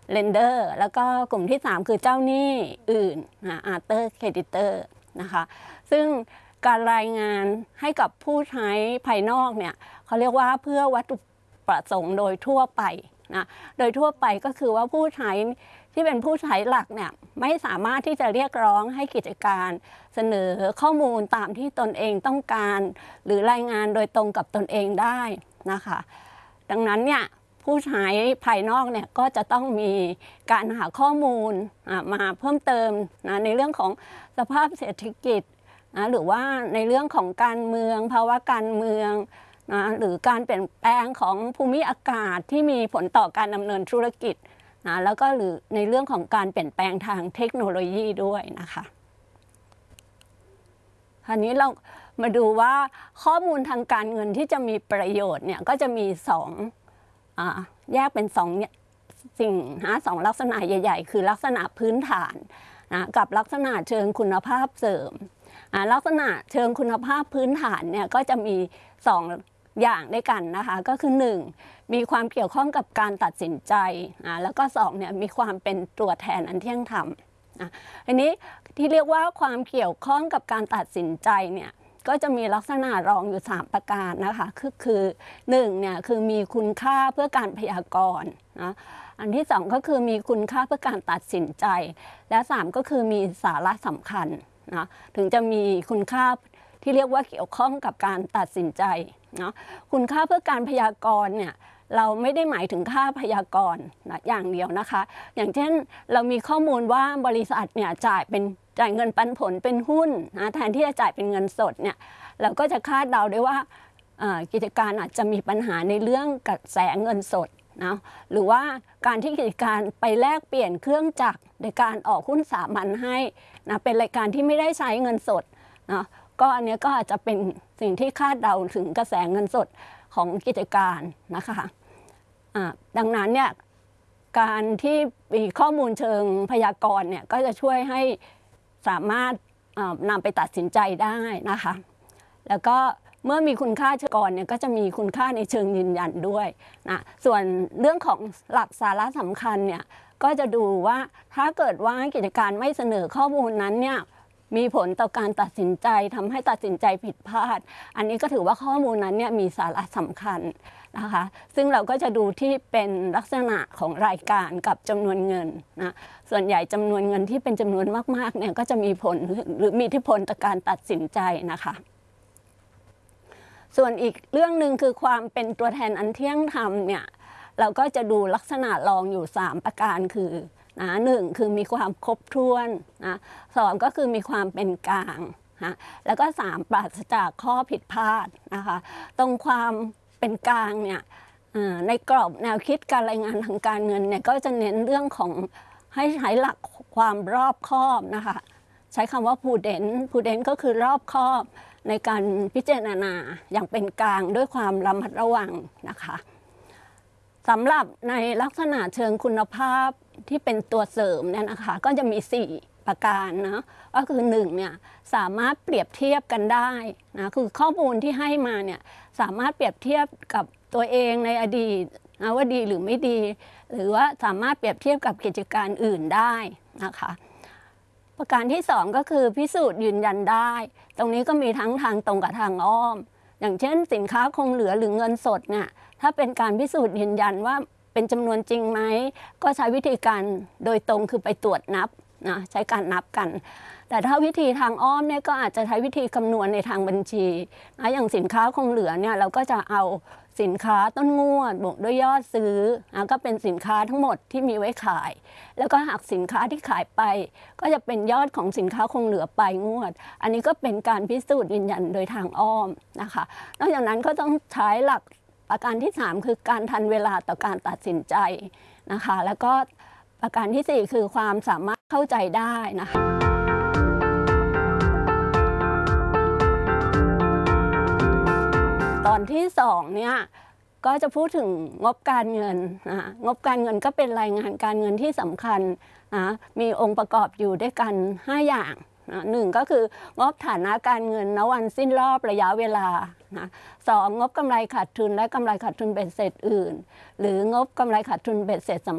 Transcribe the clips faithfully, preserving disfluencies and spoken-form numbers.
เลนเดอร์แล้วก็กลุ่มที่สามคือเจ้าหนี้อื่นอาร์เตอร์เครดิเตอร์นะคะซึ่งการรายงานให้กับผู้ใช้ภายนอกเนี่ยเขาเรียกว่าเพื่อวัตถุประสงค์โดยทั่วไปนะโดยทั่วไปก็คือว่าผู้ใช้ที่เป็นผู้ใช้หลักเนี่ยไม่สามารถที่จะเรียกร้องให้กิจการเสนอข้อมูลตามที่ตนเองต้องการหรือรายงานโดยตรงกับตนเองได้นะคะดังนั้นเนี่ยผู้ใช้ภายนอกเนี่ยก็จะต้องมีการหาข้อมูลมาเพิ่มเติมนะในเรื่องของสภาพเศรษฐกิจนะหรือว่าในเรื่องของการเมืองภาวะการเมืองนะหรือการเปลี่ยนแปลงของภูมิอากาศที่มีผลต่อการดำเนินธุรกิจนะแล้วก็หรือในเรื่องของการเปลี่ยนแปลงทางเทคโนโลยีด้วยนะคะคราวนี้เรามาดูว่าข้อมูลทางการเงินที่จะมีประโยชน์เนี่ยก็จะมีสองอ่าแยกเป็นสองสิ่งนะสองลักษณะใหญ่ๆคือลักษณะพื้นฐานนะกับลักษณะเชิงคุณภาพเสริมลักษณะเชิงคุณภาพพื้นฐานเนี่ยก็จะมีสองอย่างด้วยกันนะคะก็คือหนึ่งมีความเกี่ยวข้องกับการตัดสินใจแล้วก็สองเนี่ยมีความเป็นตัวแทนอันเที่ยงธรรมอันนี้ที่เรียกว่าความเกี่ยวข้องกับการตัดสินใจเนี่ยก็จะมีลักษณะรองอยู่สามประการนะคะคือคือหนึ่งเนี่ยคือมีคุณค่าเพื่อการพยากรณ์นะอันที่สองก็คือมีคุณค่าเพื่อการตัดสินใจและสามก็คือมีสาระสำคัญนะถึงจะมีคุณค่าที่เรียกว่าเกี่ยวข้องกับการตัดสินใจนะคุณค่าเพื่อการพยากรณ์เนี่ยเราไม่ได้หมายถึงค่าพยากรณ์นะอย่างเดียวนะคะอย่างเช่นเรามีข้อมูลว่าบริษัทเนี่ยจ่ายเป็นจ่ายเงินปันผลเป็นหุ้นนะแทนที่จะจ่ายเป็นเงินสดเนี่ยเราก็จะคาดเดาได้ว่ากิจการอาจจะมีปัญหาในเรื่องกระแสเงินสดนะหรือว่าการที่กิจการไปแลกเปลี่ยนเครื่องจักรในการออกหุ้นสามัญให้นะเป็นรายการที่ไม่ได้ใช้เงินสดนะก็อันนี้ก็อาจจะเป็นสิ่งที่คาดเดาถึงกระแสเงินสดของกิจการนะคะดังนั้นเนี่ยการที่มีข้อมูลเชิงพยากรณ์เนี่ยก็จะช่วยให้สามารถนำไปตัดสินใจได้นะคะแล้วก็เมื่อมีคุณค่าเชิงพยากรณ์เนี่ยก็จะมีคุณค่าในเชิงยืนยันด้วยนะส่วนเรื่องของหลักสาระสำคัญเนี่ยก็จะดูว่าถ้าเกิดว่ากิจการไม่เสนอข้อมูลนั้นเนี่ยมีผลต่อการตัดสินใจทำให้ตัดสินใจผิดพลาดอันนี้ก็ถือว่าข้อมูลนั้นเนี่ยมีสาระสำคัญนะคะซึ่งเราก็จะดูที่เป็นลักษณะของรายการกับจำนวนเงินนะส่วนใหญ่จำนวนเงินที่เป็นจำนวนมากๆเนี่ยก็จะมีผลหรือมีอิทธิพลต่อการตัดสินใจนะคะส่วนอีกเรื่องหนึ่งคือความเป็นตัวแทนอันเที่ยงธรรมเนี่ยเราก็จะดูลักษณะรองอยู่สามประการคือนะหนึ่งคือมีความครบถ้วนนะสองก็คือมีความเป็นกลางนะแล้วก็สามปราศจากข้อผิดพลาดนะคะตรงความเป็นกลางเนี่ยในกรอบแนวคิดการรายงานทางการเงินเนี่ยก็จะเน้นเรื่องของให้ใช้หลักความรอบคอบนะคะใช้คำว่า prudent prudent ก็คือรอบคอบในการพิจารณาอย่างเป็นกลางด้วยความระมัดระวังนะคะสำหรับในลักษณะเชิงคุณภาพที่เป็นตัวเสริมเนี่ยนะคะก็จะมีสี่ประการนะก็คือหนึ่งเนี่ยสามารถเปรียบเทียบกันได้นะคือข้อมูลที่ให้มาเนี่ยสามารถเปรียบเทียบกับตัวเองในอดีตนะว่าดีหรือไม่ดีหรือว่าสามารถเปรียบเทียบกับกิจการอื่นได้นะคะประการที่สองก็คือพิสูจน์ยืนยันได้ตรงนี้ก็มีทั้งทางตรงกับทางอ้อมอย่างเช่นสินค้าคงเหลือหรือเงินสดเนี่ยถ้าเป็นการพิสูจน์ยืนยันว่าเป็นจำนวนจริงไหมก็ใช้วิธีการโดยตรงคือไปตรวจนับนะใช้การนับกันแต่ถ้าวิธีทางอ้อมเนี่ยก็อาจจะใช้วิธีคำนวณในทางบัญชีนะอย่างสินค้าคงเหลือเนี่ยเราก็จะเอาสินค้าต้นงวดบวกด้วยยอดซื้อนะก็เป็นสินค้าทั้งหมดที่มีไว้ขายแล้วก็หักสินค้าที่ขายไปก็จะเป็นยอดของสินค้าคงเหลือปลายงวดอันนี้ก็เป็นการพิสูจน์ยืนยันโดยทางอ้อมนะคะนอกจากนั้นก็ต้องใช้หลักประการที่สามคือการทันเวลาต่อการตัดสินใจนะคะแล้วก็ประการที่สี่คือความสามารถเข้าใจได้นะคะตอนที่สองเนี่ยก็จะพูดถึงงบการเงินนะงบการเงินก็เป็นรายงานการเงินที่สำคัญนะมีองค์ประกอบอยู่ด้วยกันห้าอย่างนะหนึ่งก็คืองบฐานะการเงินณวันสิ้นรอบระยะเวลานะสองงบกำไรขาดทุนและกำไรขาดทุนเบ็ดเสร็จอื่นหรืองบกำไรขาดทุนเบ็ดเสร็จสำหรับ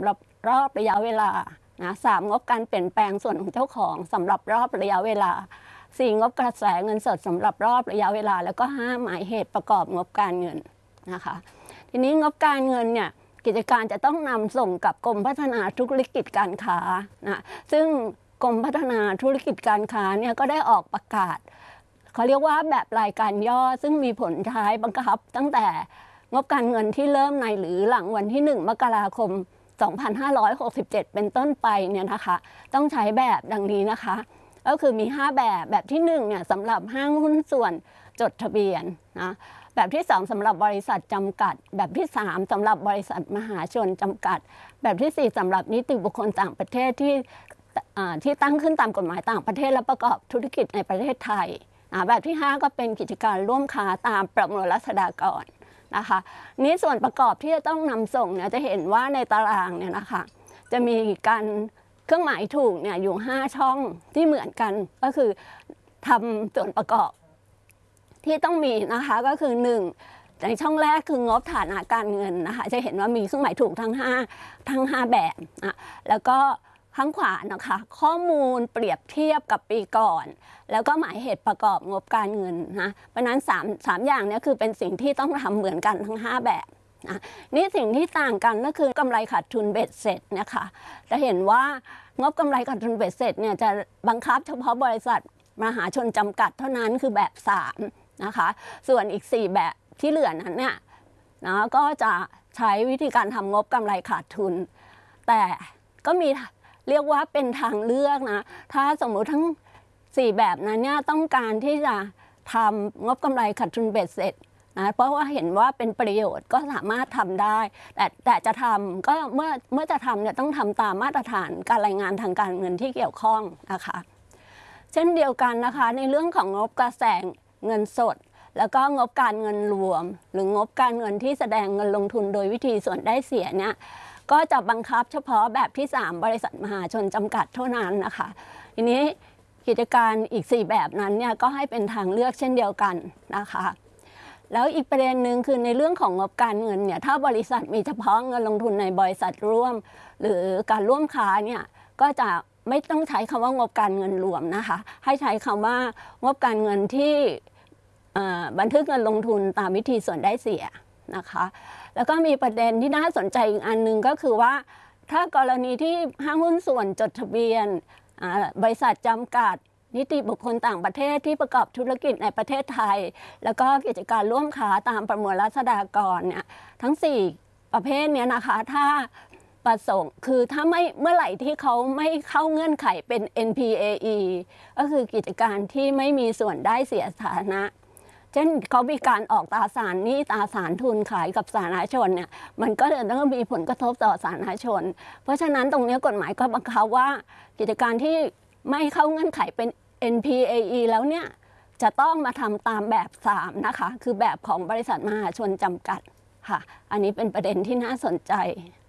รอบระยะเวลานะสามงบการเปลี่ยนแปลงส่วนของเจ้าของสำหรับรอบระยะเวลาสี่งบกระแสเงินสดสำหรับรอบระยะเวลาแล้วก็ห้าหมายเหตุประกอบงบการเงินนะคะทีนี้งบการเงินเนี่ยกิจการจะต้องนำส่งกับกรมพัฒนาธุรกิจการค้านะซึ่งกรมพัฒนาธุรกิจการค้าเนี่ยก็ได้ออกประกาศเขาเรียกว่าแบบรายการย่อซึ่งมีผลใช้บังคับตั้งแต่งบการเงินที่เริ่มในหรือหลังวันที่หนึ่งมกราคมสองพันห้าร้อยหกสิบเจ็ดเป็นต้นไปเนี่ยนะคะต้องใช้แบบดังนี้นะคะก็คือมีห้าแบบแบบที่หนึ่งเนี่ยสำหรับห้างหุ้นส่วนจดทะเบียนนะแบบที่สองสำหรับบริษัทจำกัดแบบที่สามสำหรับบริษัทมหาชนจำกัดแบบที่สี่สำหรับนิติบุคคลต่างประเทศที่ที่ตั้งขึ้นตามกฎหมายต่างประเทศและประกอบธุรกิจในประเทศไทยแบบที่ห้าก็เป็นกิจการร่วมค้าตามประมวลรัษฎากรนะคะนี้ส่วนประกอบที่จะต้องนำส่งเนี่ยจะเห็นว่าในตารางเนี่ยนะคะจะมีการเครื่องหมายถูกเนี่ยอยู่ห้าช่องที่เหมือนกันก็คือทำส่วนประกอบที่ต้องมีนะคะก็คือหนึ่งในช่องแรกคืองบฐานะการเงินนะคะจะเห็นว่ามีเครื่องหมายถูกทั้งห้าทั้งห้าแบบนะแล้วก็ข้างขวานะคะข้อมูลเปรียบเทียบกับปีก่อนแล้วก็หมายเหตุประกอบงบการเงินนะเพราะนั้นสาม สามอย่างนี้คือเป็นสิ่งที่ต้องทำเหมือนกันทั้งห้าแบบนะนี่สิ่งที่ต่างกันก็คือกำไรขาดทุนเบ็ดเสร็จนะคะจะเห็นว่างบกำไรขาดทุนเบ็ดเสร็จเนี่ยจะบังคับเฉพาะบริษัทมหาชนจำกัดเท่านั้นคือแบบสามนะคะส่วนอีกสี่แบบที่เหลือนั้นเนี่ยนะก็จะใช้วิธีการทำงบกำไรขาดทุนแต่ก็มีเรียกว่าเป็นทางเลือกนะถ้าสมมุติทั้งสี่แบบนั้นเนี่ยต้องการที่จะทำงบกำไรขาดทุนเบ็ดเสร็จนะเพราะว่าเห็นว่าเป็นประโยชน์ก็สามารถทำได้แต่แต่จะทำก็เมื่อเมื่อจะทำเนี่ยต้องทำตามมาตรฐานการรายงานทางการเงินที่เกี่ยวข้องนะคะเช่นเดียวกันนะคะในเรื่องของงบกระแสเงินสดแล้วก็งบการเงินรวมหรืองบการเงินที่แสดงเงินลงทุนโดยวิธีส่วนได้เสียเนี่ยก็จะบังคับเฉพาะแบบที่สามบริษัทมหาชนจำกัดเท่านั้นนะคะทีนี้กิจการอีกสี่แบบนั้นเนี่ยก็ให้เป็นทางเลือกเช่นเดียวกันนะคะแล้วอีกประเด็นหนึ่งคือในเรื่องของงบการเงินเนี่ยถ้าบริษัทมีเฉพาะเงินลงทุนในบริษัทร่วมหรือการร่วมค้าเนี่ยก็จะไม่ต้องใช้คำว่างบการเงินรวมนะคะให้ใช้คำว่างบการเงินที่บันทึกเงินลงทุนตามวิธีส่วนได้เสียนะคะแล้วก็มีประเด็นที่น่าสนใจอีกอันนึงก็คือว่าถ้ากรณีที่ห้างหุ้นส่วนจดทะเบียนบริษัทจำกัดนิติบุคคลต่างประเทศที่ประกอบธุรกิจในประเทศไทยแล้วก็กิจการร่วมค้าตามประมวลรัษฎากรเนี่ยทั้งสี่ประเภทนี้นะคะถ้าประสงค์คือถ้าไม่เมื่อไหร่ที่เขาไม่เข้าเงื่อนไขเป็น เอ็น พี เอ อี ก็คือกิจการที่ไม่มีส่วนได้เสียสาธารณะเช่นเขามีการออกตราสารหนี้ตราสารทุนขายกับสาธารณชนเนี่ยมันก็จะต้องมีผลกระทบต่อสาธารณชนเพราะฉะนั้นตรงนี้กฎหมายก็บังคับว่ากิจการที่ไม่เข้าเงื่อนไขเป็น เอ็น พี เอ อี แล้วเนี่ยจะต้องมาทำตามแบบสามนะคะคือแบบของบริษัทมหาชนจำกัดค่ะอันนี้เป็นประเด็นที่น่าสนใจ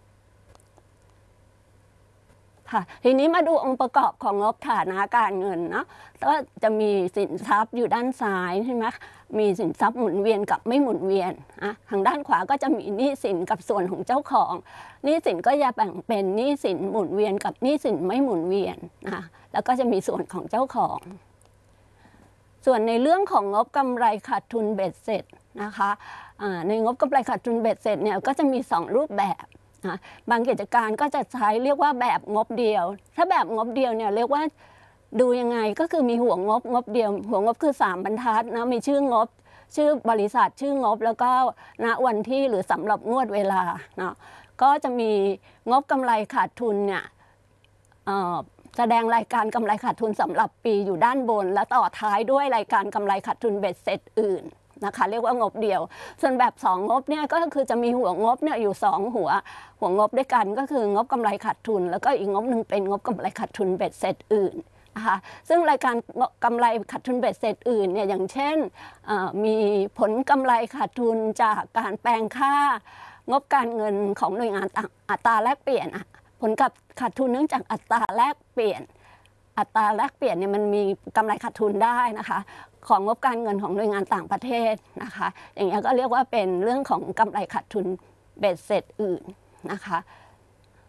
ค่ะทีนี้มาดูองค์ประกอบของงบฐานะการเงินเนาะก็จะมีสินทรัพย์อยู่ด้านซ้ายใช่ไหมมีสินทรัพย์หมุนเวียนกับไม่หมุนเวียนอะทางด้านขวาก็จะมีหนี้สินกับส่วนของเจ้าของหนี้สินก็จะแบ่งเป็นหนี้สินหมุนเวียนกับหนี้สินไม่หมุนเวียนนะแล้วก็จะมีส่วนของเจ้าของส่วนในเรื่องของงบกำไรขาดทุนเบ็ดเสร็จนะคะในงบกำไรขาดทุนเบ็ดเสร็จเนี่ยก็จะมีสองรูปแบบบางกิจการก็จะใช้เรียกว่าแบบงบเดียวถ้าแบบงบเดียวเนี่ยเรียกว่าดูยังไงก็คือมีหัวงบงบเดียวหัวงบคือสามบรรทัดนะมีชื่องบชื่อบริษัทชื่องบแล้วก็ณวันที่หรือสำหรับงวดเวลาเนาะก็จะมีงบกำไรขาดทุนเนี่ยแสดงรายการกำไรขาดทุนสำหรับปีอยู่ด้านบนและต่อท้ายด้วยรายการกำไรขาดทุนเบ็ดเสร็จอื่นนะคะเรียกว่างบเดียวส่วนแบบสองงบเนี่ยก็คือจะมีหัวงบเนี่ยอยู่สองหัวหัวงบด้วยกันก็คืองบกำไรขาดทุนแล้วก็อีกงบหนึ่งเป็นงบกำไรขาดทุนเบ็ดเสร็จอื่นนะคะซึ่งรายการกำไรขาดทุนเบ็ดเสร็จอื่นเนี่ยอย่างเช่นมีผลกำไรขาดทุนจากการแปลงค่างบการเงินของหน่วยงานต่างอัตราแลกเปลี่ยนผลกับขาดทุนเนื่องจากอัตราแลกเปลี่ยนอัตราแลกเปลี่ยนเนี่ยมันมีกำไรขาดทุนได้นะคะของงบการเงินของหน่วยงานต่างประเทศนะคะอย่างนี้ก็เรียกว่าเป็นเรื่องของกำไรขาดทุนเบ็ดเสร็จอื่นนะคะ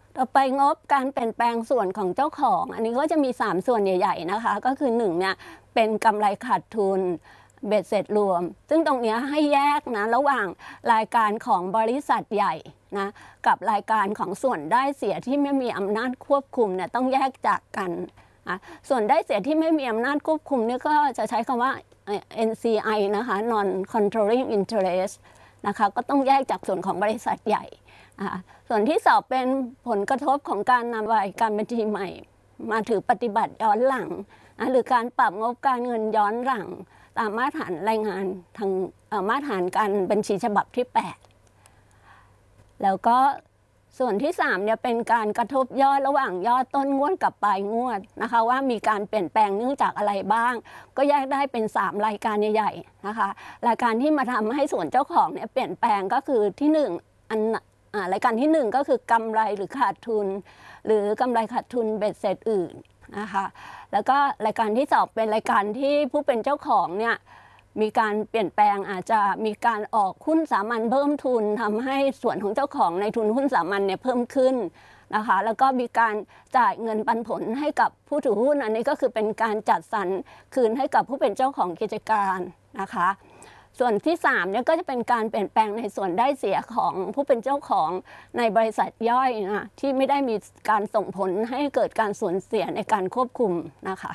ต่อไปงบการเปลี่ยนแปลงส่วนของเจ้าของ อันนี้ก็จะมีสามส่วนใหญ่ๆนะคะก็คือหนึ่งเนี่ยเป็นกำไรขาดทุนเบ็ดเสร็จรวมซึ่งตรงนี้ให้แยกนะระหว่างรายการของบริษัทใหญ่นะกับรายการของส่วนได้เสียที่ไม่มีอำนาจควบคุมเนี่ยต้องแยกจากกันนะส่วนได้เสียที่ไม่มีอำนาจควบคุมเนี่ยก็จะใช้คำว่า เอ็น ซี ไอ นะคะ non controlling interest นะคะก็ต้องแยกจากส่วนของบริษัทใหญ่ส่วนที่สองเป็นผลกระทบของการนำรายการบัญชีใหม่มาถือปฏิบัติย้อนหลังนะหรือการปรับงบการเงินย้อนหลังตามมาตรฐานรายงานทางมาตรฐานการบัญชีฉบับที่แปดแล้วก็ส่วนที่สามเนี่ยเป็นการกระทบยอดระหว่างยอดต้นงวดกับปลายงวดนะคะว่ามีการเปลี่ยนแปลงเนื่องจากอะไรบ้างก็แยกได้เป็นสามรายการใหญ่ๆนะคะรายการที่มาทำให้ส่วนเจ้าของเนี่ยเปลี่ยนแปลงก็คือที่หนึ่งอันรายการที่หนึ่งก็คือกำไรหรือขาดทุนหรือกำไรขาดทุนเบ็ดเสร็จอื่นนะคะแล้วก็รายการที่สองเป็นรายการที่ผู้เป็นเจ้าของเนี่ยมีการเปลี่ยนแปลงอาจจะมีการออกหุ้นสามัญเพิ่มทุนทำให้ส่วนของเจ้าของในทุนหุ้นสามัญเนี่ยเพิ่มขึ้นนะคะแล้วก็มีการจ่ายเงินปันผลให้กับผู้ถือหุ้นอันนี้ก็คือเป็นการจัดสรรคืนให้กับผู้เป็นเจ้าของกิจการนะคะส่วนที่สามเนี่ยก็จะเป็นการเปลี่ยนแปลงในส่วนได้เสียของผู้เป็นเจ้าของในบริษัทย่อยนะที่ไม่ได้มีการส่งผลให้เกิดการสูญเสียในการควบคุมนะคะ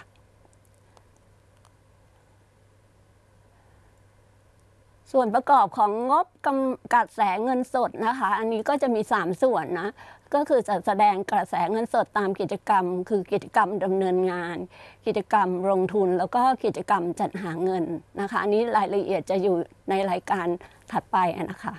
ส่วนประกอบของงบกระแสเงินสดนะคะอันนี้ก็จะมีสามส่วนนะก็คือจะแสดงกระแสเงินสดตามกิจกรรมคือกิจกรรมดำเนินงานกิจกรรมลงทุนแล้วก็กิจกรรมจัดหาเงินนะคะอันนี้รายละเอียดจะอยู่ในรายการถัดไปนะคะ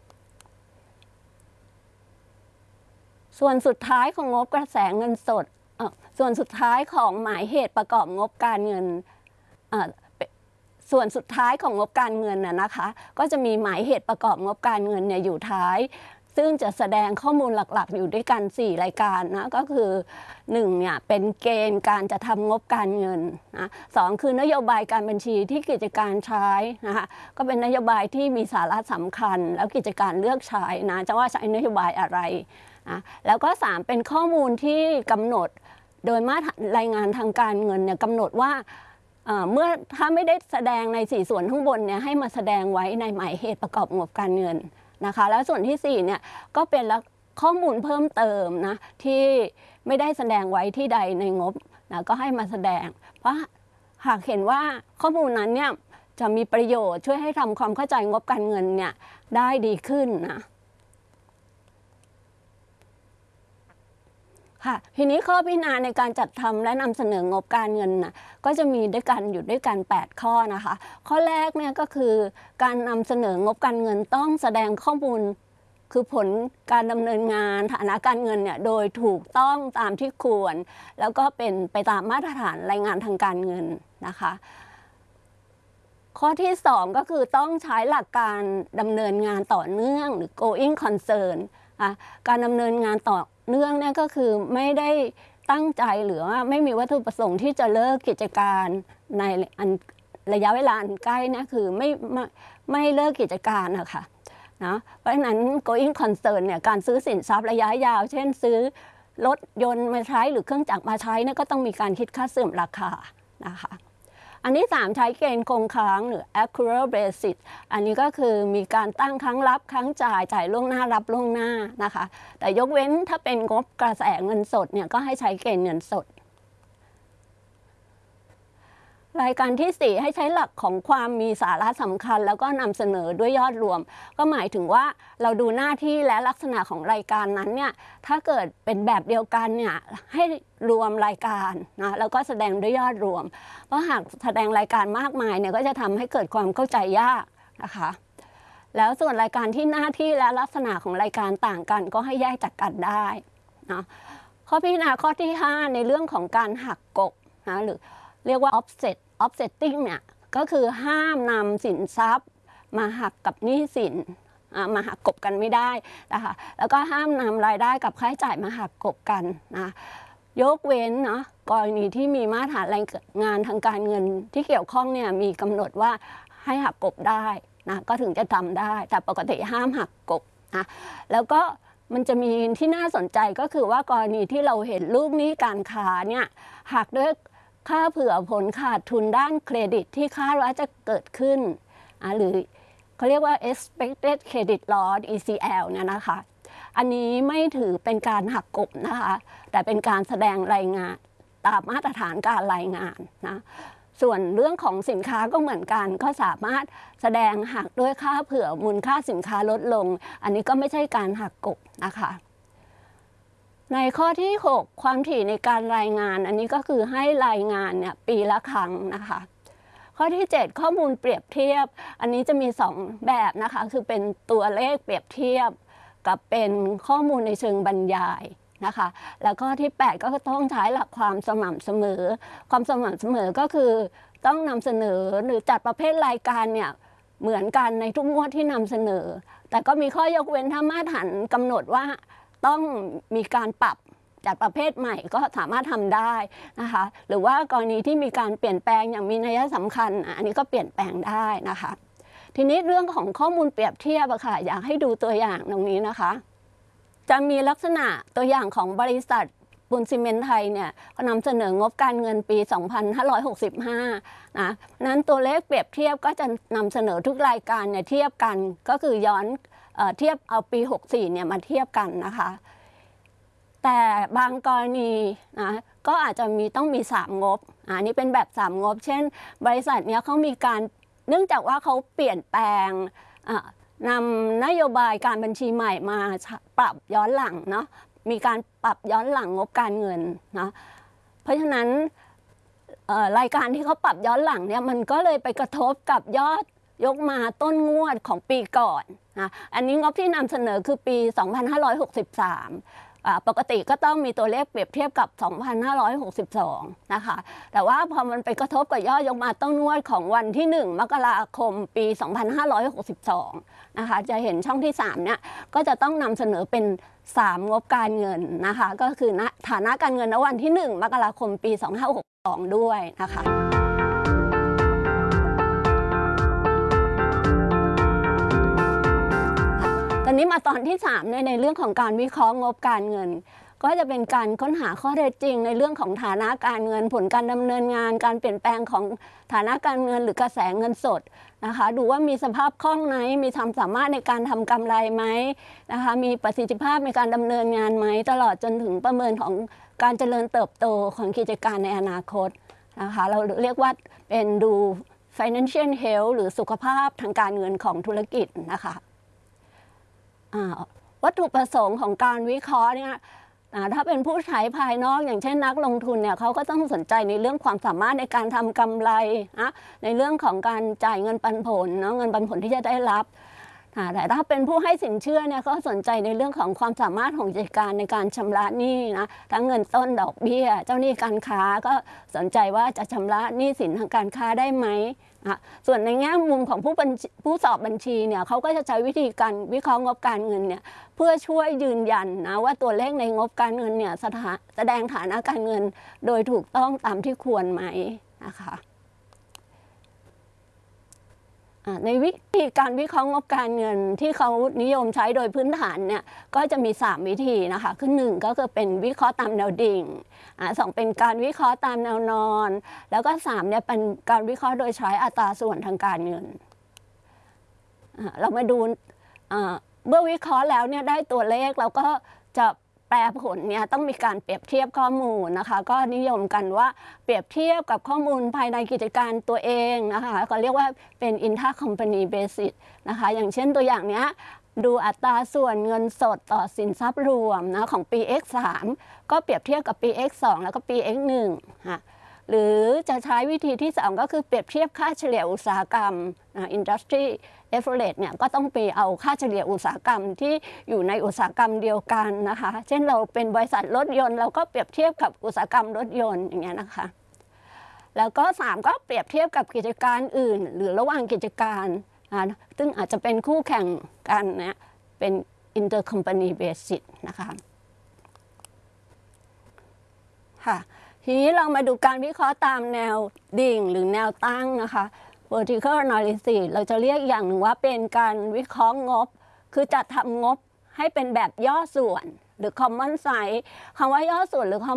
ส่วนสุดท้ายของงบกระแสเงินสดส่วนสุดท้ายของหมายเหตุประกอบงบการเงินส่วนสุดท้ายของงบการเงินน่ะนะคะก็จะมีหมายเหตุประกอบงบการเงินเนี่ยอยู่ท้ายซึ่งจะแสดงข้อมูลหลักๆอยู่ด้วยกันสี่รายการนะก็คือหนึ่งเนี่ยเป็นเกณฑ์การจะทำงบการเงินนะสองคือนโยบายการบัญชีที่กิจการใช้นะคะก็เป็นนโยบายที่มีสาระสำคัญแล้วกิจการเลือกใช้นะจะว่าใช้นโยบายอะไรนะแล้วก็สามเป็นข้อมูลที่กำหนดโดยมาตรรายงานทางการเงินเนี่ยกำหนดว่าเมื่อถ้าไม่ได้แสดงในสี่ส่วนข้างบนเนี่ยให้มาแสดงไว้ในหมายเหตุประกอบงบการเงินนะคะแล้วส่วนที่สี่เนี่ยก็เป็นข้อมูลเพิ่มเติมนะที่ไม่ได้แสดงไว้ที่ใดในงบนะก็ให้มาแสดงเพราะหากเห็นว่าข้อมูลนั้นเนี่ยจะมีประโยชน์ช่วยให้ทำความเข้าใจงบการเงินเนี่ยได้ดีขึ้นนะค่ะทีนี้ข้อพิจารณาในการจัดทำและนำเสนองบการเงินนะก็จะมีด้วยกันอยู่ด้วยกันแปดข้อนะคะข้อแรกเนี่ยก็คือการนำเสนองบการเงินต้องแสดงข้อมูลคือผลการดำเนินงานฐานะการเงินเนี่ยโดยถูกต้องตามที่ควรแล้วก็เป็นไปตามมาตรฐานรายงานทางการเงินนะคะข้อที่สองก็คือต้องใช้หลักการดำเนินงานต่อเนื่องหรือ going concern การดำเนินงานต่อเนื่องเนี่ยก็คือไม่ได้ตั้งใจหรือว่าไม่มีวัตถุประสงค์ที่จะเลิกกิจการในระยะเวลาใกล้นะคือไม่ไม่ไม่เลิกกิจการนะคะนะเพราะฉะนั้น going concern เนี่ยการซื้อสินทรัพย์ระยะยาวเช่นซื้อรถยนต์มาใช้หรือเครื่องจักรมาใช้เนี่ยก็ต้องมีการคิดค่าเสื่อมราคานะคะอันที่สามใช้เกณฑ์คงค้างหรือ accrual basis อันนี้ก็คือมีการตั้งครั้งรับครั้งจ่ายจ่ายล่วงหน้ารับล่วงหน้านะคะแต่ยกเว้นถ้าเป็นงบกระแสเงินสดเนี่ยก็ให้ใช้เกณฑ์เงินสดรายการที่สี่ให้ใช้หลักของความมีสาระสำคัญแล้วก็นำเสนอด้วยยอดรวมก็หมายถึงว่าเราดูหน้าที่และลักษณะของรายการนั้นเนี่ยถ้าเกิดเป็นแบบเดียวกันเนี่ยให้รวมรายการนะแล้วก็แสดงด้วยยอดรวมเพราะหากแสดงรายการมากมายเนี่ยก็จะทำให้เกิดความเข้าใจยากนะคะแล้วส่วนรายการที่หน้าที่และลักษณะของรายการต่างกันก็ให้แยกจากกันได้นะข้อพิจารณาข้อที่ห้าในเรื่องของการหักกบนะหรือเรียกว่า offset offsetting เนี่ยก็คือห้ามนำสินทรัพย์มาหักกับหนี้สินมาหักกบกันไม่ได้นะคะแล้วก็ห้ามนำรายได้กับค่าใช้จ่ายมาหักกบกันนะยกเว้นเนาะกรณีที่มีมาตรฐานรายงานทางการเงินที่เกี่ยวข้องเนี่ยมีกำหนดว่าให้หักกบได้นะก็ถึงจะทำได้แต่ปกติห้ามหักกบนะแล้วก็มันจะมีที่น่าสนใจก็คือว่ากรณีที่เราเห็นลูกหนี้การค้าเนี่ยหักด้วยค่าเผื่อผลขาดทุนด้านเครดิตที่คาดว่าจะเกิดขึ้นหรือเขาเรียกว่า expected credit loss อี ซี แอล เนี่ยนะคะอันนี้ไม่ถือเป็นการหักกบนะคะแต่เป็นการแสดงรายงานตามมาตรฐานการรายงานนะส่วนเรื่องของสินค้าก็เหมือนกันก็สามารถแสดงหักด้วยค่าเผื่อมูลค่าสินค้าลดลงอันนี้ก็ไม่ใช่การหักกบนะคะในข้อที่หกความถี่ในการรายงานอันนี้ก็คือให้รายงานเนี่ยปีละครั้งนะคะข้อที่เจ็ดข้อมูลเปรียบเทียบอันนี้จะมีสองแบบนะคะคือเป็นตัวเลขเปรียบเทียบกับเป็นข้อมูลในเชิงบรรยายนะคะแล้วก็ที่แปดก็ต้องใช้หลักความสม่ำเสมอความสม่ำเสมอก็คือต้องนำเสนอหรือจัดประเภทรายการเนี่ยเหมือนกันในทุกงวดที่นำเสนอแต่ก็มีข้อยกเว้นถ้ามาตรฐานกำหนดว่าต้องมีการปรับจัดประเภทใหม่ก็สามารถทำได้นะคะหรือว่ากรณีที่มีการเปลี่ยนแปลงอย่างมีนัยสำคัญอันนี้ก็เปลี่ยนแปลงได้นะคะทีนี้เรื่องของข้อมูลเปรียบเทียบอะค่ะอยากให้ดูตัวอย่างตรงนี้นะคะจะมีลักษณะตัวอย่างของบริษัทปูนซีเมนต์ไทยเนี่ยก็นำเสนองบการเงินปี สองพันห้าร้อยหกสิบห้า นะนั้นตัวเลขเปรียบเทียบก็จะนำเสนอทุกรายการเนี่ยเทียบกันก็คือย้อนเอ่อเทียบเอาปี หกสิบสี่ เนี่ยมาเทียบกันนะคะแต่บางกรณีนะก็อาจจะมีต้องมีสามงบอันนี้เป็นแบบสามงบเช่นบริษัทเนี้ยเขามีการเนื่องจากว่าเขาเปลี่ยนแปลงนำนโยบายการบัญชีใหม่มาปรับย้อนหลังเนาะมีการปรับย้อนหลังงบการเงินนะเพราะฉะนั้นรายการที่เขาปรับย้อนหลังเนี่ยมันก็เลยไปกระทบกับยอดยกมาต้นงวดของปีก่อนนะอันนี้งบที่นำเสนอคือปี สองพันห้าร้อยหกสิบสามปกติก็ต้องมีตัวเลขเปรียบเทียบกับ สองพันห้าร้อยหกสิบสอง นะคะแต่ว่าพอมันไปกระทบกับยอดยกมาต้นงวดของวันที่หนึ่งมกราคมปี สองพันห้าร้อยหกสิบสอง นะคะจะเห็นช่องที่สามเนี่ยก็จะต้องนำเสนอเป็นสามงบการเงินนะคะก็คือฐานะการเงินณวันที่หนึ่งมกราคมปี สองพันห้าร้อยหกสิบสอง ด้วยนะคะตอนนี้มาตอนที่สามในในเรื่องของการวิเคราะห์งบการเงินก็จะเป็นการค้นหาข้อเท็จจริงในเรื่องของฐานะการเงินผลการดำเนินงานการเปลี่ยนแปลงของฐานะการเงินหรือกระแสเงินสดนะคะดูว่ามีสภาพคล่องไหมมีความสามารถในการทำกำไรไหมนะคะมีประสิทธิภาพในการดำเนินงานไหมตลอดจนถึงประเมินของการเจริญเติบโตของกิจการในอนาคตนะคะเราเรียกว่าเป็นดู financial health หรือสุขภาพทางการเงินของธุรกิจนะคะวัตถุประสงค์ของการวิเคราะห์เนี่ยถ้าเป็นผู้ใช้ภายนอกอย่างเช่นนักลงทุนเนี่ยเขาก็ต้องสนใจในเรื่องความสามารถในการทำกำไรนะในเรื่องของการจ่ายเงินปันผลเนาะเงินปันผลที่จะได้รับแต่ถ้าเป็นผู้ให้สินเชื่อเนี่ยก็สนใจในเรื่องของความสามารถของกิจการในการชำระหนี้นะทั้งเงินต้นดอกเบี้ยเจ้าหนี้การค้าก็สนใจว่าจะชำระหนี้สินทางการค้าได้ไหมส่วนในแง่มุมของผู้ผู้สอบบัญชีเนี่ยเขาก็จะใช้วิธีการวิเคราะห์งบการเงินเนี่ยเพื่อช่วยยืนยันนะว่าตัวเลขในงบการเงินเนี่ยแสดงฐานะการเงินโดยถูกต้องตามที่ควรไหมนะคะในวิธีการวิเคราะห์งบการเงินที่เขานิยมใช้โดยพื้นฐานเนี่ยก็จะมีสามวิธีนะคะคือหนึ่งก็คือเป็นวิเคราะห์ตามแนวดิ่งสองเป็นการวิเคราะห์ตามแนวนอนแล้วก็สามเนี่ยเป็นการวิเคราะห์โดยใช้อัตราส่วนทางการเงินเรามาดูเมื่อวิเคราะห์แล้วเนี่ยได้ตัวเลขเราก็จะแปลผลเนี่ยต้องมีการเปรียบเทียบข้อมูลนะคะก็นิยมกันว่าเปรียบเทียบกับข้อมูลภายในกิจการตัวเองนะคะก็เรียกว่าเป็น inter company basis นะคะอย่างเช่นตัวอย่างเนี้ยดูอัตราส่วนเงินสดต่อสินทรัพย์รวมนะของปี เอ็กซ์ สาม ก็เปรียบเทียบกับปี เอ็กซ์ สอง แล้วก็ปี เอ็กซ์ หนึ่ง ค่ะหรือจะใช้วิธีที่สองก็คือเปรียบเทียบค่าเฉลี่ยอุตสาหกรรม industry average เนี่ยก็ต้องไปเอาค่าเฉลี่ยอุตสาหกรรมที่อยู่ในอุตสาหกรรมเดียวกันนะคะเช่นเราเป็นบริษัทรถยนต์เราก็เปรียบเทียบกับอุตสาหกรรมรถยนต์อย่างเงี้ยนะคะแล้วก็สามก็เปรียบเทียบกับกิจการอื่นหรือระหว่างกิจการซึ่งอาจจะเป็นคู่แข่งกันนะเป็น intercompany basis นะคะค่ะทีนี้เรามาดูการวิเคราะห์ตามแนวดิ่งหรือแนวตั้งนะคะ vertical analysis เราจะเรียกอย่างหนึ่งว่าเป็นการวิเคราะห์งบคือจัดทำงบให้เป็นแบบย่อส่วนหรือ common size คำว่าย่อส่วนหรือ